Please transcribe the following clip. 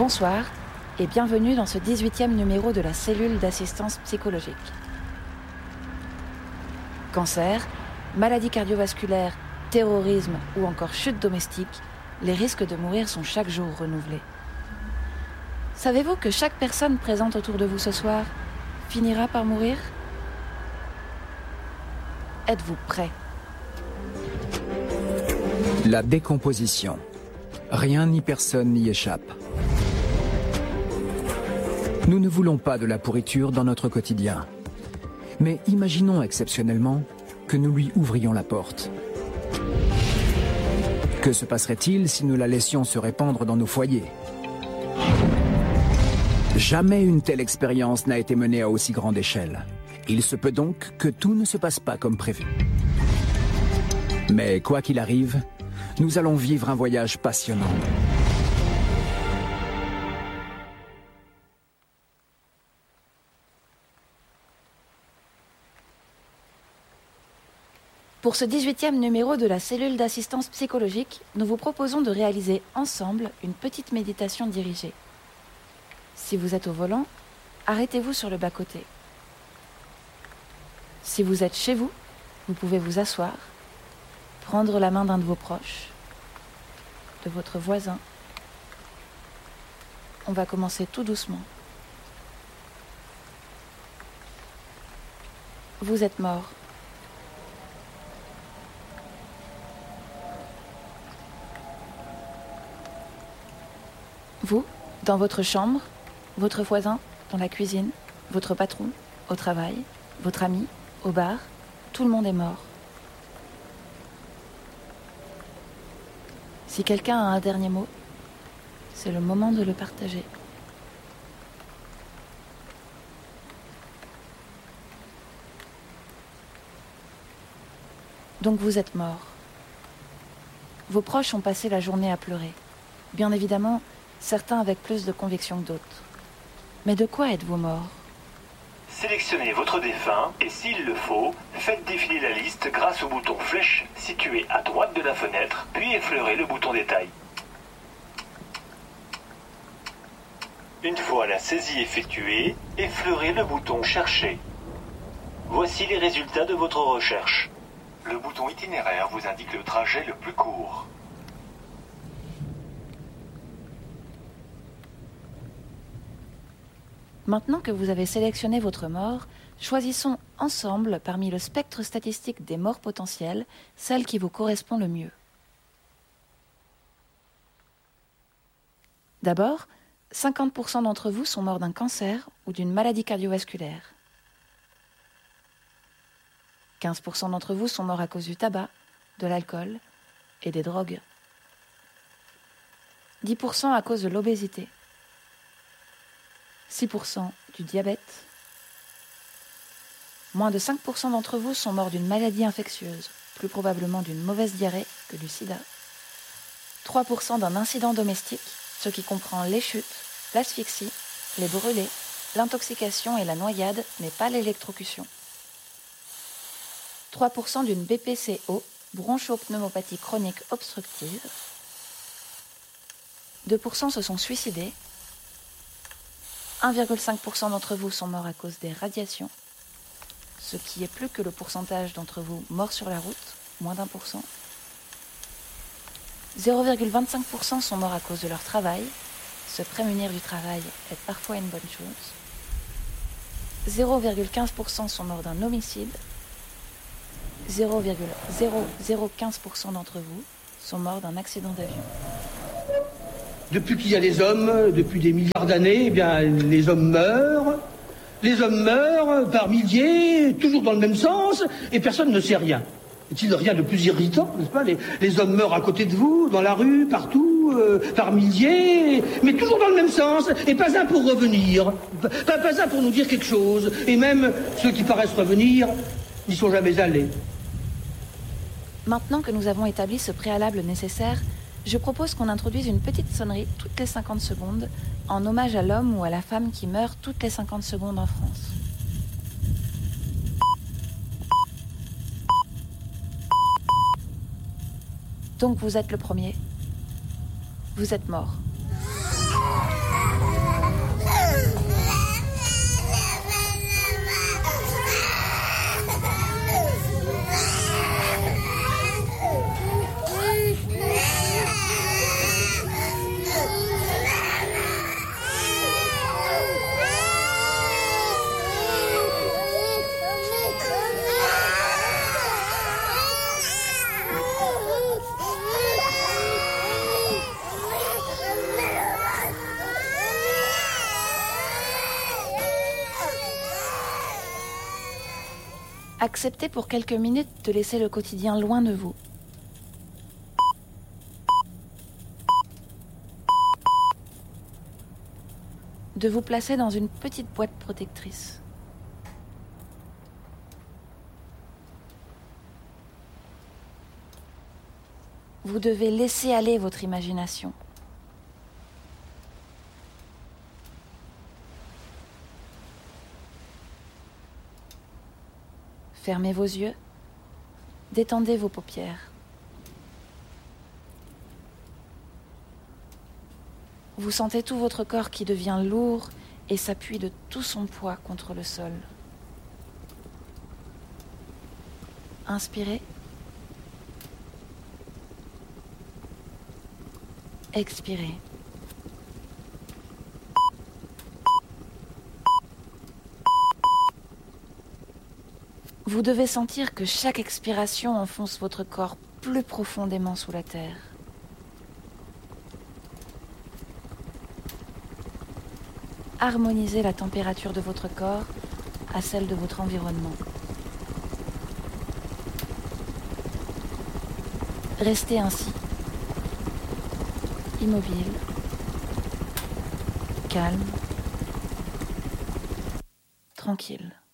Bonsoir et bienvenue dans ce 18e numéro de la cellule d'assistance psychologique. Cancer, maladie cardiovasculaire, terrorisme ou encore chute domestique, les risques de mourir sont chaque jour renouvelés. Savez-vous que chaque personne présente autour de vous ce soir finira par mourir ? Êtes-vous prêts ? La décomposition. Rien ni personne n'y échappe. Nous ne voulons pas de la pourriture dans notre quotidien. Mais imaginons exceptionnellement que nous lui ouvrions la porte. Que se passerait-il si nous la laissions se répandre dans nos foyers ? Jamais une telle expérience n'a été menée à aussi grande échelle. Il se peut donc que tout ne se passe pas comme prévu. Mais quoi qu'il arrive, nous allons vivre un voyage passionnant. Pour ce 18e numéro de la cellule d'assistance psychologique, nous vous proposons de réaliser ensemble une petite méditation dirigée. Si vous êtes au volant, arrêtez-vous sur le bas-côté. Si vous êtes chez vous, vous pouvez vous asseoir, prendre la main d'un de vos proches, de votre voisin. On va commencer tout doucement. Vous êtes mort. Vous, dans votre chambre, votre voisin, dans la cuisine, votre patron, au travail, votre ami, au bar, tout le monde est mort. Si quelqu'un a un dernier mot, c'est le moment de le partager. Donc vous êtes mort. Vos proches ont passé la journée à pleurer. Bien évidemment, certains avec plus de conviction que d'autres. Mais de quoi êtes-vous mort ? Sélectionnez votre défunt et s'il le faut, faites défiler la liste grâce au bouton flèche situé à droite de la fenêtre, puis effleurez le bouton détail. Une fois la saisie effectuée, effleurez le bouton chercher. Voici les résultats de votre recherche. Le bouton itinéraire vous indique le trajet le plus court. Maintenant que vous avez sélectionné votre mort, choisissons ensemble, parmi le spectre statistique des morts potentielles, celle qui vous correspond le mieux. D'abord, 50% d'entre vous sont morts d'un cancer ou d'une maladie cardiovasculaire. 15% d'entre vous sont morts à cause du tabac, de l'alcool et des drogues. 10% à cause de l'obésité. 6% du diabète. Moins de 5% d'entre vous sont morts d'une maladie infectieuse, plus probablement d'une mauvaise diarrhée que du sida. 3% d'un incident domestique, ce qui comprend les chutes, l'asphyxie, les brûlés, l'intoxication et la noyade, mais pas l'électrocution. 3% d'une BPCO, bronchopneumopathie chronique obstructive. 2% se sont suicidés. 1,5% d'entre vous sont morts à cause des radiations, ce qui est plus que le pourcentage d'entre vous morts sur la route, moins d'1%. 0,25% sont morts à cause de leur travail. Se prémunir du travail est parfois une bonne chose. 0,15% sont morts d'un homicide. 0,0015% d'entre vous sont morts d'un accident d'avion. Depuis qu'il y a les hommes, depuis des milliards d'années, eh bien, les hommes meurent. Les hommes meurent par milliers, toujours dans le même sens, et personne ne sait rien. Est-il rien de plus irritant, n'est-ce pas ? Les hommes meurent à côté de vous, dans la rue, partout, par milliers, mais toujours dans le même sens, et pas un pour revenir, pas un pour nous dire quelque chose. Et même ceux qui paraissent revenir n'y sont jamais allés. Maintenant que nous avons établi ce préalable nécessaire, je propose qu'on introduise une petite sonnerie toutes les 50 secondes en hommage à l'homme ou à la femme qui meurt toutes les 50 secondes en France. Donc vous êtes le premier. Vous êtes mort. Acceptez pour quelques minutes de laisser le quotidien loin de vous. De vous placer dans une petite boîte protectrice. Vous devez laisser aller votre imagination. Fermez vos yeux, détendez vos paupières. Vous sentez tout votre corps qui devient lourd et s'appuie de tout son poids contre le sol. Inspirez. Expirez. Vous devez sentir que chaque expiration enfonce votre corps plus profondément sous la terre. Harmonisez la température de votre corps à celle de votre environnement. Restez ainsi, immobile, calme, tranquille.